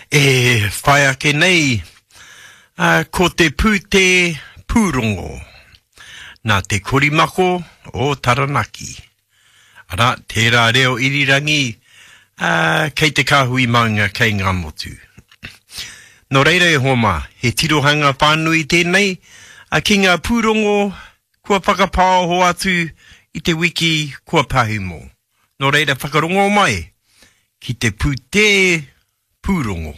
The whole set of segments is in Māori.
whai ake nei, ko te pūte pūrongo, nā te korimako o Taranaki. Ara, tērā reo irirangi, kei te kāhui maunga kei ngā motu. No reira e homa, he tirohanga whānui tēnei, ki ngā pūrongo, kua whakapāo ho atu i te wiki kua pahumo. No reira whakarongo mai, ki te pūte pūrongo.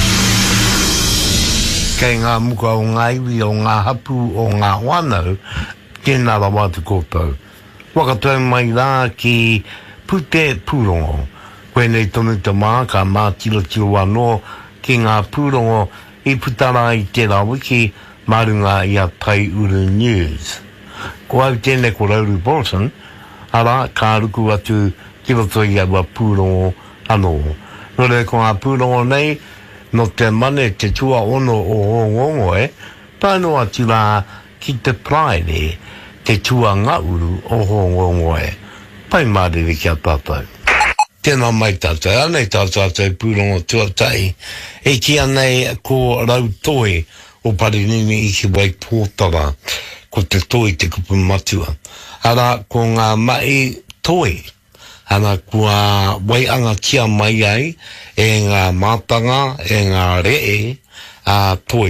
Kei ngā muka o ngā iwi o ngā hapu o ngā wānau, tēnā rawa te kōtau. Wakatau mai rā ki pūte pūrongo. Koe nei tonu te mā, ka mā tira anō ki ngā pūrongo i putara i tērā wiki marunga i a Tai Uru News. Ko au tēnei ko Rauru Bolton, ara ka ruku atu ki roto i awa pūrongo anō. No re ko ngā pūrongo nei, no te mane te tua ono o ngongoe, taino atu rā ki te praere, te tua ngauru o ngongoe. Pai mārere ki a tātou. Tēnā mai tātou, anei tātou pūrongo tuatai, e ki anei ko Rautoi o Parinini i ki wai pōtara, ko te toi te kupu matua. Ara, ko ngā mai toi, ana kua waianga kia mai ai, e ngā mātanga, e ngā ree, toi.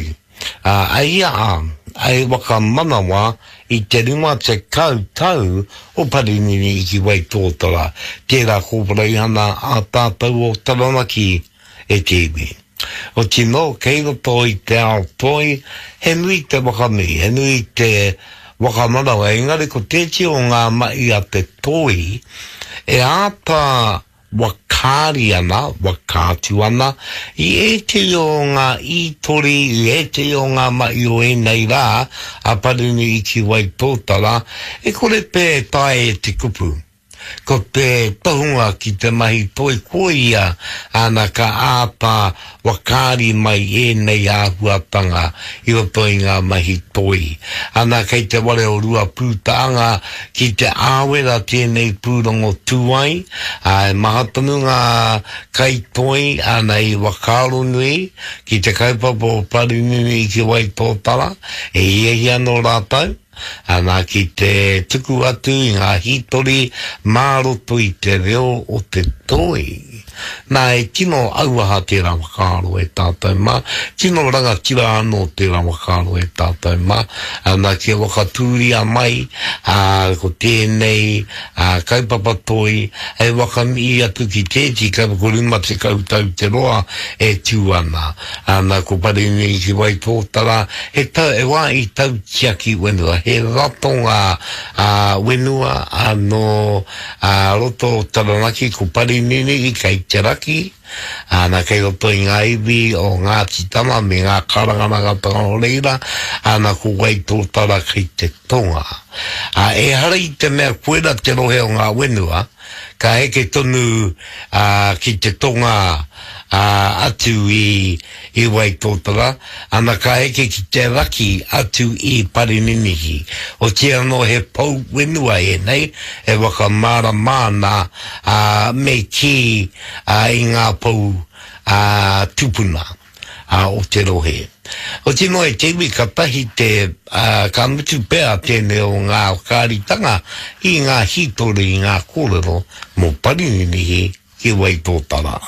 Aia ai waka manawa, i te rima te kautau o Parinini i ki wai tōtara. Tērā kōparei hana a tātou o Taranaki e te iwi. O tino, kei roto i te ao toi, he nui te wakanui, he nui te wakamanawa. Engari ko tēti o ngā mai a te toi, e āta wakari ana, wakātu ana, i e te o ngā itori, i e te o ngā mai o e nei rā, a Parini i ki wai tōtara, e kore pē tae e te kupu. Ko te tohunga ki te mahi toi koia, ana ka āpa wakari mai e nei āhuatanga i roto i ngā mahi toi. Ana kei te wale o rua pūtaanga ki te āwera tēnei pūrongo tuai, mahatanu ngā kai toi ana i wakaro nui, ki te kaupapa o Parinini i ki wai tōtara, e iehia no rātau. Ana ki te tuku atu i ngā hitori māroto i te reo o te toi. Nā e tino auaha tērā wakaro e tātou mā, tino rangatira anō tērā wakaro e tātou mā, ana ki wakatūria mai, ko tēnei kaupapa toi, e wakami atu ki tēti kaupakurima te kautau te roa e tūana. Ana ko Parini i ki wai tōtara, e wā i tau tiaki wenua, he ratonga wenua anō roto Taranaki ko Parinini i kei te raki, ana kei roto i ngā iwi o ngā titama me ngā karanganagata o reira, ana ko wai tōtara kei te tonga. E hari te mea kuera te rohe o ngā wenua, ka eke tonu ki te tonga atu i wai tōtara, ana ka eke ki te raki atu i Parininihi. O te anō he pau wenua e nei, e waka mara mana me ki i ngā pau tupuna o te rohe. O tino e te iwi ka tahi te ka mutu pēa tēnei o ngā kāritanga i ngā hitori i ngā kōrero mō Parininihi ki wai tōtara.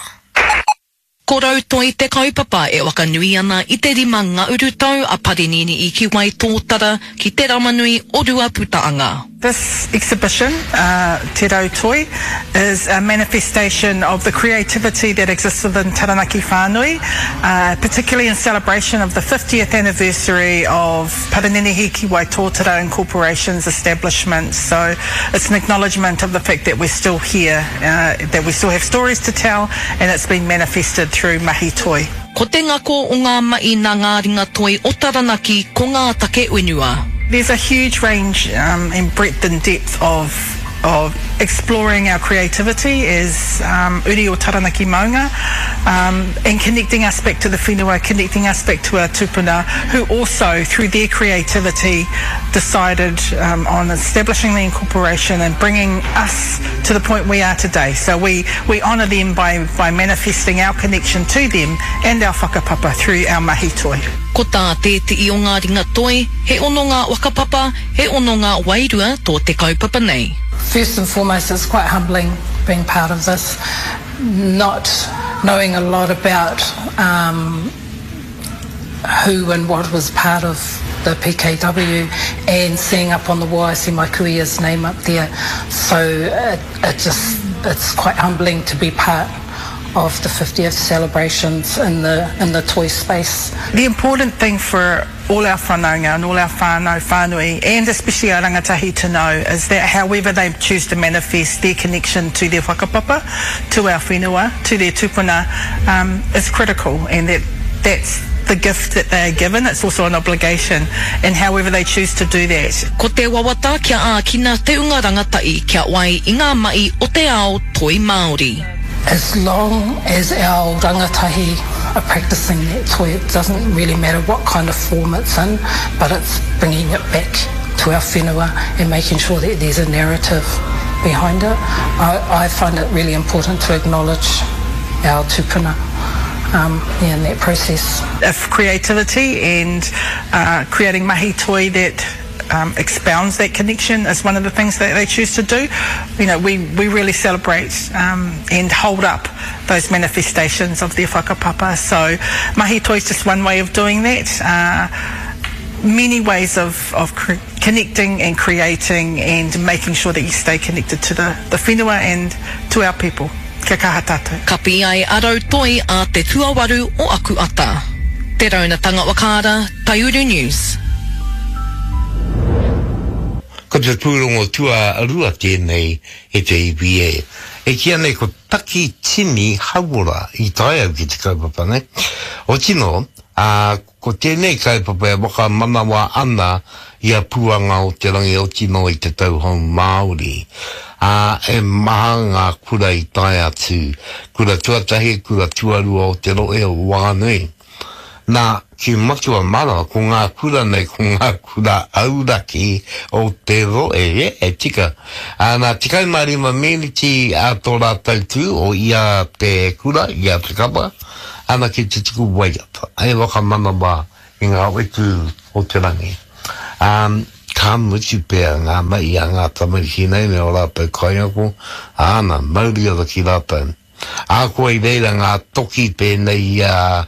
Ko Rautoi te kaupapa e wakanui ana i te rima ngā urutau a Parinini i ki wai tōtara ki te ramanui o rua putaanga. This exhibition, Te Rautoi, is a manifestation of the creativity that exists within Taranaki whānui, particularly in celebration of the 50th anniversary of Parininihi ki wai tōtara Incorporation's establishment. So it's an acknowledgement of the fact that we're still here, that we still have stories to tell, and it's been manifested through mahi toi. Ko te ngako o ngā mai nā ngā ringa toi o Taranaki ko ngā take wenua. There's a huge range in breadth and depth of of exploring our creativity as uri o Taranaki Maunga, and connecting us back to the whenua, connecting us back to our tupuna, who also, through their creativity, decided on establishing the incorporation and bringing us to the point we are today. So we honour them by manifesting our connection to them and our whakapapa through our mahi toi. Ko tā te i o ngā ringa toi, he ono ngā wakapapa, he ono ngā wairua tō te kaupapa nei. First and foremost, it's quite humbling being part of this, not knowing a lot about who and what was part of the PKW, and seeing up on the wall, I see my kuia's name up there. So it's quite humbling to be part of the 50th celebrations in the toy space. The important thing for all our whanaunga and all our whānau whānui, and especially our rangatahi to know, is that however they choose to manifest their connection to their whakapapa, to our whenua, to their tupuna, is critical, and that's the gift that they are given. It's also an obligation, and however they choose to do that. Ko te wawata kia ākina te unga rangatai kia wai i ngā mai o te ao toi Māori. As long as our rangatahi are practicing that toi, it doesn't really matter what kind of form it's in, but it's bringing it back to our whenua and making sure that there's a narrative behind it. I find it really important to acknowledge our tupuna in that process. If creativity and creating mahi toi that expounds that connection is one of the things that they choose to do, you know, we really celebrate and hold up those manifestations of their whakapapa. So mahi toi is just one way of doing that. Many ways of connecting and creating and making sure that you stay connected to the whenua and to our people. Kia kaha tātou. Kapi ai arau toi a te tuawaru o aku ata. Te raunatanga wakara, Taiuru News. Ko te pūrongo tua arua tēnei e te EPA. E kia nei ko taki tini hauora i tae au ki te kaupapa, ne? O tino, ko tēnei kaupapa e waka manawa ana i a puanga o te rangi o tino i te tauhau Māori. E maha ngā kura i tae atu, kura tuatahi, kura tuarua o te roe o wānui. Nā, ki matua mara, ko ngā kura nei, ko ngā kura auraki o te roe, e tika. Nā, tikai marima meniti a tō rātou tū o ia te kura, ia te kapa, ana ki te tiku waiata. E waka mana wā i ngā wetu o te rangi. Ka mutu pēr ngā mai a ngā tamariki nei me o rātou kaiako, ana, mauri o ki rātou. Koe i reira ngā toki pēnei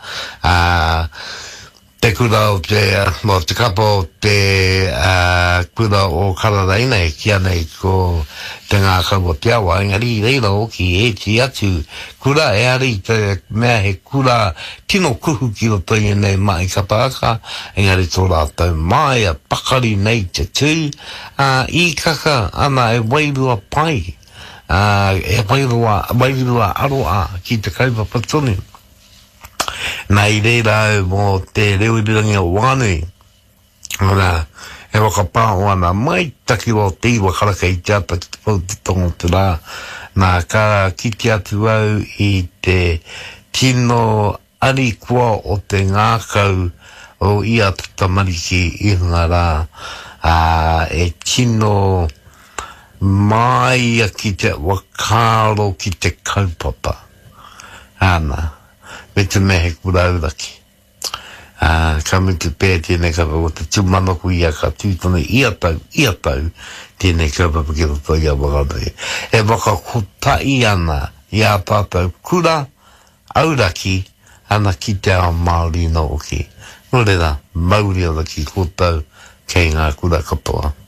te kura o te kapa o te kura o Karareina e kia nei ko te ngā kaua te awa, engari reira o ki e ti atu kura e ari te mea he kura tino kuhu ki o toi nei mai kapaaka, engari tō rātou mai a pakari nei te tū, I kaka ana e wairua pai. E wairua aroa ki te kaupapa tonu. Nei reira mo te reuirangi o wānui. Ora, e waka pāo ana mai taki o te iwa karaka I te apa ki te pau te tongo te rā. Nā ka ki te atu au I te tino ari kua o te ngākau o ia tutamariki I ngā rā. E tino mai ki te wakaro ki te kaupapa. Ana, me te mehe kura auraki. Ka mutu pēr tēnei kaupapa, o te tūmanoku ia ka tūtone ia tau, tēnei kaupapa ki roto ia wakanui. E waka kotai ana, ia tātou kura auraki, ana ki te ao Māori no oki. Nō reira, mauri auraki kōtau, kei ngā kura katoa.